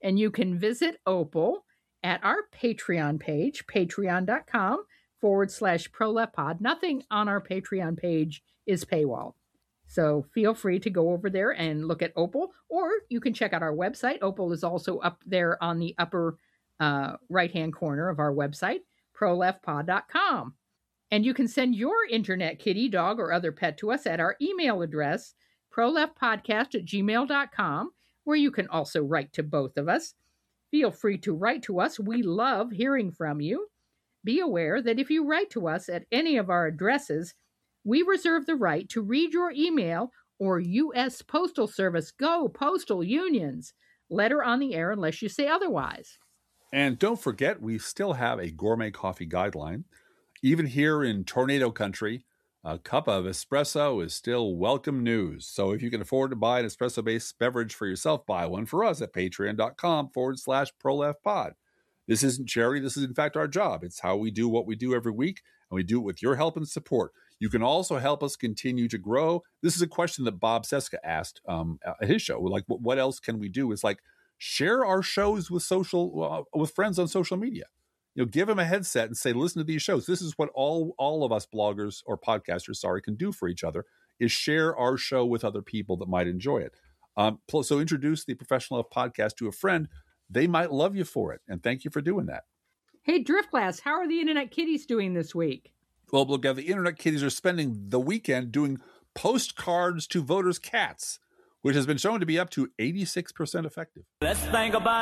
And you can visit Opal at our Patreon page, patreon.com/ProLeftPod. Nothing on our Patreon page is paywall. So feel free to go over there and look at Opal, or you can check out our website. Opal is also up there on the upper right-hand corner of our website, proleftpod.com. And you can send your internet kitty, dog, or other pet to us at our email address, proleftpodcast@gmail.com, where you can also write to both of us. Feel free to write to us. We love hearing from you. Be aware that if you write to us at any of our addresses, we reserve the right to read your email or U.S. Postal Service, go Postal Unions, letter on the air unless you say otherwise. And don't forget, we still have a gourmet coffee guideline. Even here in tornado country, a cup of espresso is still welcome news. So if you can afford to buy an espresso-based beverage for yourself, buy one for us at patreon.com/proleftpod. This isn't charity. This is, in fact, our job. It's how we do what we do every week, and we do it with your help and support. You can also help us continue to grow. This is a question that Bob Cesca asked at his show. Like, what else can we do? It's like, share our shows with friends on social media. Give them a headset and say, listen to these shows. This is what all of us bloggers or podcasters, can do for each other, is share our show with other people that might enjoy it. So introduce the Professional Left Podcast to a friend. They might love you for it. And thank you for doing that. Hey, Driftglass, how are the Internet Kitties doing this week? Well, look, the Internet Kitties are spending the weekend doing postcards to voters' cats, which has been shown to be up to 86% effective. Let's think about